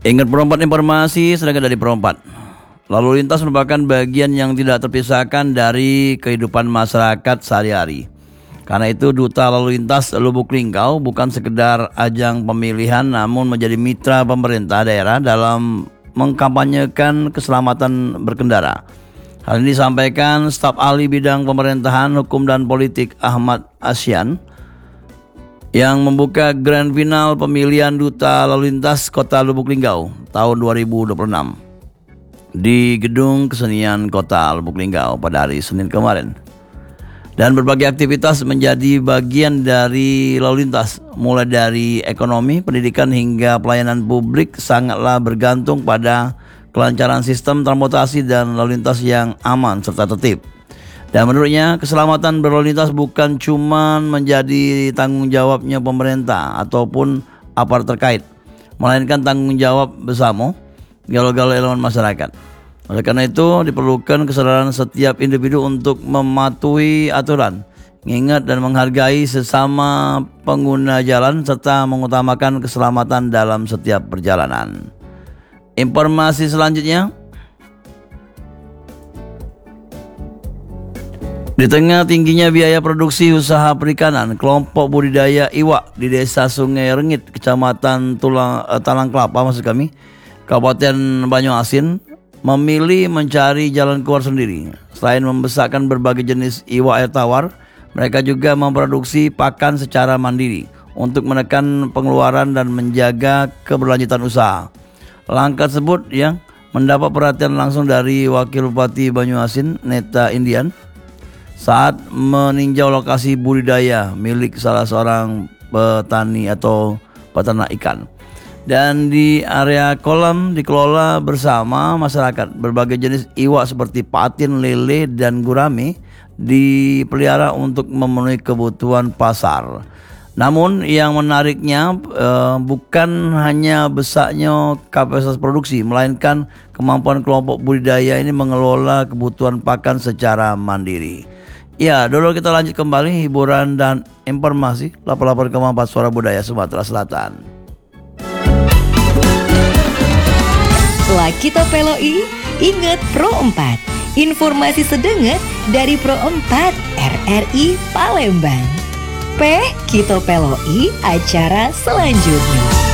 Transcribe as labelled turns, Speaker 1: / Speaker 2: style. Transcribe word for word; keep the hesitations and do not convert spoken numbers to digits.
Speaker 1: Ingat Pro empat informasi sedangkan dari Pro empat. Lalu lintas merupakan bagian yang tidak terpisahkan dari kehidupan masyarakat sehari-hari. Karena itu Duta Lalu Lintas Lubuk Linggau bukan sekedar ajang pemilihan, namun menjadi mitra pemerintah daerah dalam mengkampanyekan keselamatan berkendara. Hal ini disampaikan staf ahli bidang pemerintahan, hukum dan politik Ahmad Asyan yang membuka grand final pemilihan Duta Lalu Lintas Kota Lubuk Linggau tahun dua ribu dua puluh enam di Gedung Kesenian Kota Lubuk Linggau pada hari Senin kemarin. Dan berbagai aktivitas menjadi bagian dari lalu lintas, mulai dari ekonomi, pendidikan hingga pelayanan publik sangatlah bergantung pada kelancaran sistem transportasi dan lalu lintas yang aman serta tertib. Dan menurutnya keselamatan berlalu lintas bukan cuma menjadi tanggung jawabnya pemerintah ataupun aparat terkait, melainkan tanggung jawab bersama galau-galau elemen masyarakat. Oleh karena itu diperlukan kesadaran setiap individu untuk mematuhi aturan, mengingat dan menghargai sesama pengguna jalan serta mengutamakan keselamatan dalam setiap perjalanan. Informasi selanjutnya, di tengah tingginya biaya produksi usaha perikanan, kelompok budidaya iwak di Desa Sungai Rengit, Kecamatan Tulang, eh, Talang Kelapa maksud kami, Kabupaten Banyuasin, memilih mencari jalan keluar sendiri. Selain membesarkan berbagai jenis iwak air tawar, mereka juga memproduksi pakan secara mandiri untuk menekan pengeluaran dan menjaga keberlanjutan usaha. Langkah tersebut yang mendapat perhatian langsung dari Wakil Bupati Banyuasin, Neta Indian, saat meninjau lokasi budidaya milik salah seorang petani atau peternak ikan. Dan di area kolam dikelola bersama masyarakat. Berbagai jenis iwak seperti patin, lele, dan gurame dipelihara untuk memenuhi kebutuhan pasar. Namun yang menariknya eh, bukan hanya besarnya kapasitas produksi, melainkan kemampuan kelompok budidaya ini mengelola kebutuhan pakan secara mandiri. Ya, dulu kita lanjut kembali hiburan dan informasi. delapan puluh delapan koma empat Suara Budaya Sumatera Selatan.
Speaker 2: Setelah kita peloi, ingat Pro empat. Informasi sedenget dari Pro empat R R I Palembang. P kita peloi acara selanjutnya.